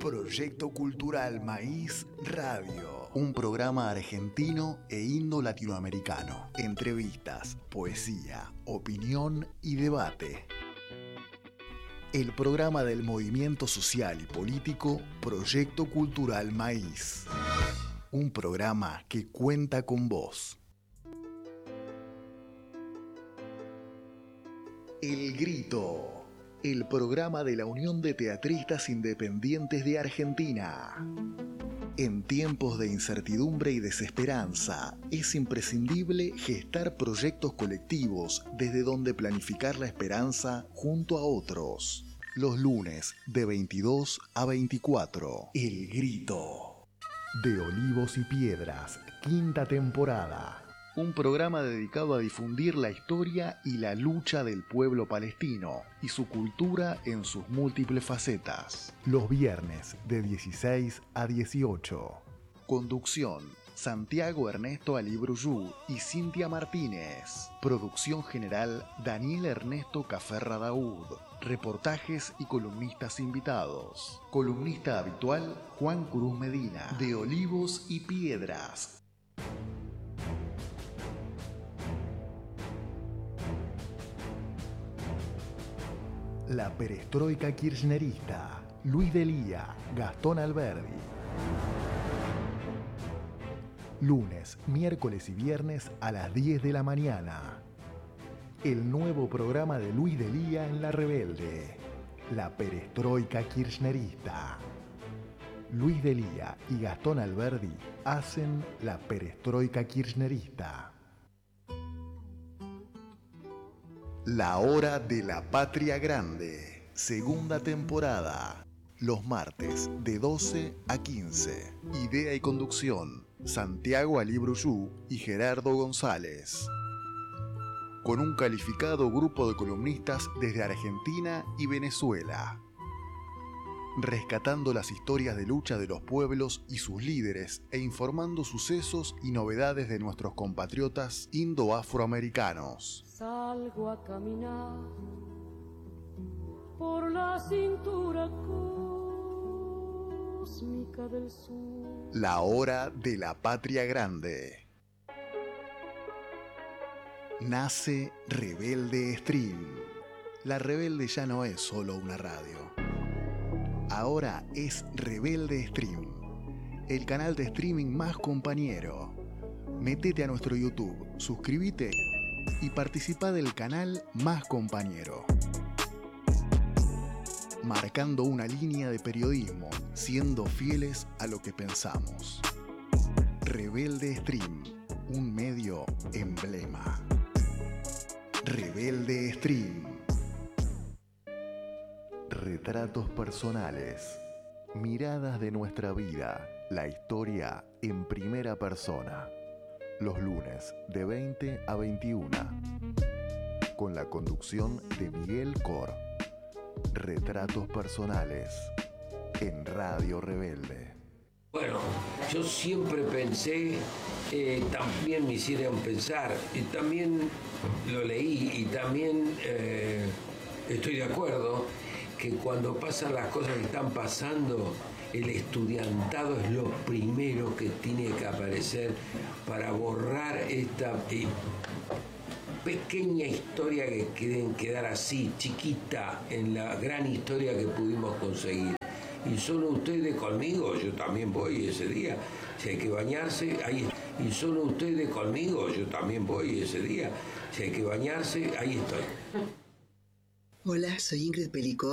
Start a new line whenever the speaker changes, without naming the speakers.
Proyecto Cultural Maíz Radio, un programa argentino e indo-latinoamericano. Entrevistas, poesía, opinión y debate. El programa del movimiento social y político Proyecto Cultural Maíz. Un programa que cuenta con vos. El Grito, el programa de la Unión de Teatristas Independientes de Argentina. En tiempos de incertidumbre y desesperanza, es imprescindible gestar proyectos colectivos desde donde planificar la esperanza junto a otros. Los lunes de 22 a 24. El Grito. De Olivos y Piedras, quinta temporada. Un programa dedicado a difundir la historia y la lucha del pueblo palestino y su cultura en sus múltiples facetas. Los viernes de 16 a 18. Conducción: Santiago Ernesto Alibruyú y Cintia Martínez. Producción general: Daniel Ernesto Caferra Daud. Reportajes y columnistas invitados. Columnista habitual: Juan Cruz Medina, de Olivos y Piedras. La perestroika kirchnerista, Luis Delía, Gastón Alberdi. Lunes, miércoles y viernes a las 10 de la mañana. El nuevo programa de Luis Delía en La Rebelde, la perestroika kirchnerista. Luis Delía y Gastón Alberdi hacen la perestroika kirchnerista. La Hora de la Patria Grande, segunda temporada. Los martes de 12 a 15. Idea y conducción: Santiago Alibruyú y Gerardo González. Con un calificado grupo de columnistas desde Argentina y Venezuela. Rescatando las historias de lucha de los pueblos y sus líderes e informando sucesos y novedades de nuestros compatriotas indo-afroamericanos.
Salgo a caminar por la cintura cósmica del sur.
La Hora de la Patria Grande. Nace Rebelde Stream. La Rebelde ya no es solo una radio. Ahora es Rebelde Stream, el canal de streaming más compañero. Métete a nuestro YouTube, suscríbete y participa del canal más compañero. Marcando una línea de periodismo, siendo fieles a lo que pensamos. Rebelde Stream, un medio emblema. Rebelde Stream. Retratos personales, miradas de nuestra vida, la historia en primera persona. Los lunes de 20 a 21. Con la conducción de Miguel Cor. Retratos personales en Radio Rebelde.
Bueno, yo siempre pensé, también me hicieron pensar, y también lo leí, y también estoy de acuerdo que cuando pasan las cosas que están pasando, el estudiantado es lo primero que tiene que aparecer para borrar esta pequeña historia que quieren quedar así, chiquita, en la gran historia que pudimos conseguir. Y solo ustedes conmigo, yo también voy ese día, si hay que bañarse, ahí. Y solo ustedes conmigo, yo también voy ese día, si hay que bañarse, ahí estoy.
Hola, soy Ingrid Pelicó